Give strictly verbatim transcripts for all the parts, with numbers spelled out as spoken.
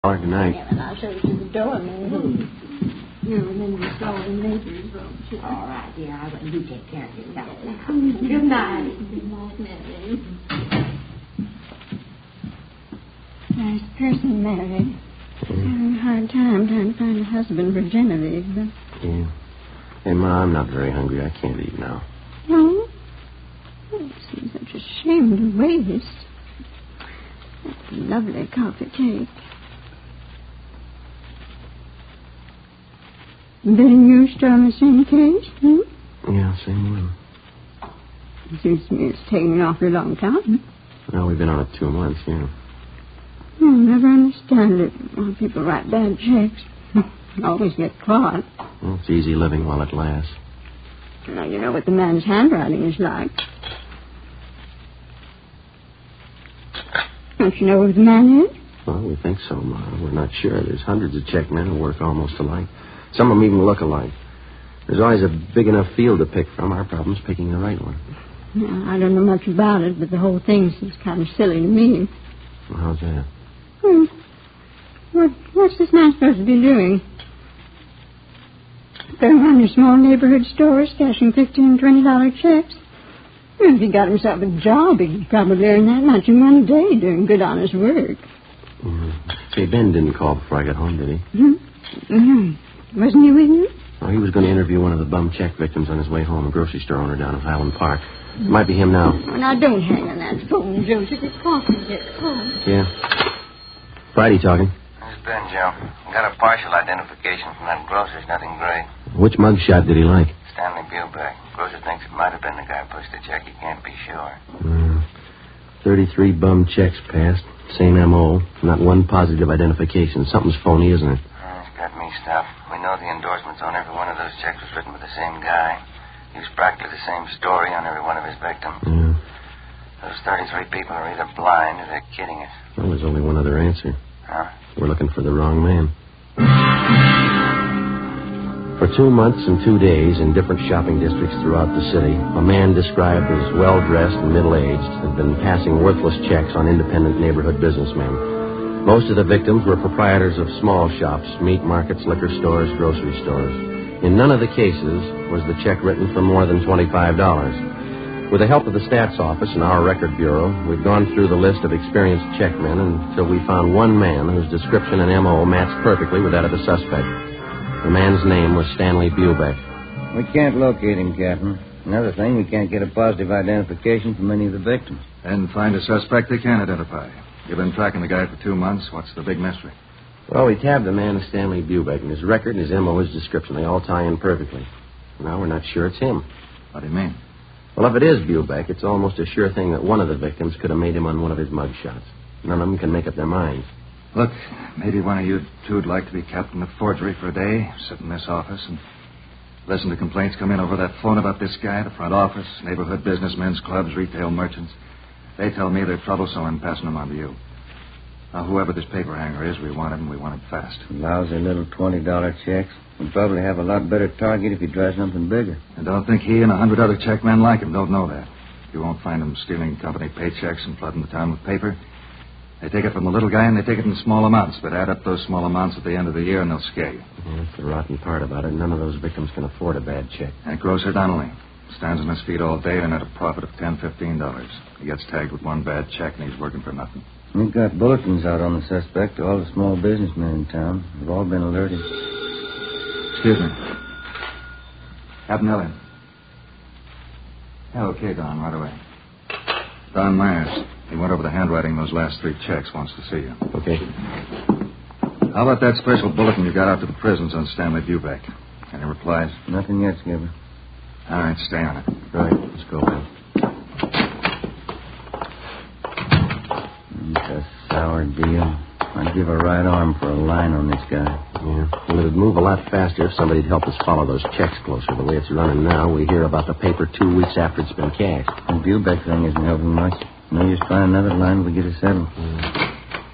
Good night. Yeah, and I'll show you to the door, man. You remember the store in neighbor's room. All right, dear. I will. You take care of yourself now. Good night. Good night, Mary. Nice person, Mary. Mm. Having a hard time trying to find a husband for Genevieve, but... Yeah. Hey, Ma, I'm not very hungry. I can't eat now. No? Oh, it seems such a shame to waste. That's a lovely coffee cake. Then you still in the same case, hmm? Yeah, same one. It seems to me it's taken an awfully long time. Well, we've been on it two months, yeah. I'll never understand it when people write bad checks. Always get caught. Well, it's easy living while it lasts. Now, you know what the man's handwriting is like. Don't you know who the man is? Well, we think so, Ma. We're not sure. There's hundreds of check men who work almost alike. Some of them even look alike. There's always a big enough field to pick from. Our problem's picking the right one. Now, I don't know much about it, but the whole thing seems kind of silly to me. Well, how's that? Hmm. What, what's this man supposed to be doing? Going around your small neighborhood stores, cashing fifteen and twenty dollar checks? Well, if he got himself a job, he could probably earn that much in one day doing good, honest work. Mm-hmm. Say, Ben didn't call before I got home, did he? Mm-hmm. Mm-hmm. Wasn't he with you? Oh, he was going to interview one of the bum check victims on his way home, a grocery store owner down in Highland Park. It might be him now. Oh, now, don't hang on that phone, Joseph. It's coffee gets cold. Yeah. Friday talking. This is Ben, Joe. Got a partial identification from that grocer's, nothing great. Which mugshot did he like? Stanley Bubeck. Grocer thinks it might have been the guy who pushed the check. He can't be sure. Mm. thirty-three bum checks passed. Same M O. Not one positive identification. Something's phony, isn't it? Oh, it's got me stuffed. We know the endorsements on every one of those checks was written by the same guy. Used practically the same story on every one of his victims. Yeah. Those thirty-three people are either blind or they're kidding us. Well, there's only one other answer. Huh? We're looking for the wrong man. For two months and two days in different shopping districts throughout the city, a man described as well-dressed and middle-aged had been passing worthless checks on independent neighborhood businessmen. Most of the victims were proprietors of small shops, meat markets, liquor stores, grocery stores. In none of the cases was the check written for more than twenty-five dollars. With the help of the stats office and our record bureau, we've gone through the list of experienced checkmen until we found one man whose description and M O matched perfectly with that of the suspect. The man's name was Stanley Bubeck. We can't locate him, Captain. Another thing, we can't get a positive identification from any of the victims. And find a suspect they can identify. You've been tracking the guy for two months. What's the big mystery? Well, we tabbed the man as Stanley Bubeck, and his record and his M O, his description, they all tie in perfectly. Now we're not sure it's him. What do you mean? Well, if it is Bubeck, it's almost a sure thing that one of the victims could have made him on one of his mug shots. None of them can make up their minds. Look, maybe one of you two'd like to be captain of forgery for a day, sit in this office and listen to complaints come in over that phone about this guy, the front office, neighborhood businessmen's clubs, retail merchants. They tell me they're troublesome and passing them on to you. Now, whoever this paper hanger is, we want him and we want him fast. Lousy little twenty dollar checks. We'd probably have a lot better target if he'd try something bigger. And don't think he and a hundred other checkmen like him don't know that. You won't find them stealing company paychecks and flooding the town with paper. They take it from the little guy, and they take it in small amounts, but add up those small amounts at the end of the year, and they'll scare you. Yeah, that's the rotten part about it. None of those victims can afford a bad check. That grocer Donnelly stands on his feet all day and at a profit of ten, fifteen dollars. He gets tagged with one bad check, and he's working for nothing. We've got bulletins out on the suspect to all the small businessmen in town. They've all been alerted. Excuse me. Captain Elliott. Yeah, okay, Don, right away. Don Myers. He went over the handwriting of those last three checks, wants to see you. Okay. How about that special bulletin you got out to the prisons on Stanley Bubeck? Any replies? Nothing yet, Skipper. All right, stay on it. Right, let's go, Bill. It's a sour deal. I'd give a right arm for a line on this guy. Yeah. Well, it'd move a lot faster if somebody'd help us follow those checks closer. The way it's running now, we hear about the paper two weeks after it's been cashed. The Bubeck thing isn't helping much. No use find another line we get it settled. Yeah.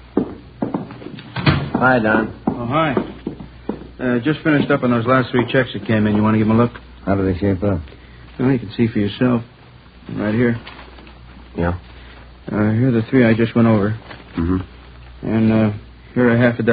Hi, Don. Oh, hi. Uh, just finished up on those last three checks that came in. You want to give them a look? How do they shape up? Well, you can see for yourself. Right here. Yeah? Uh, here are the three I just went over. Mm-hmm. And uh, here are half a dozen.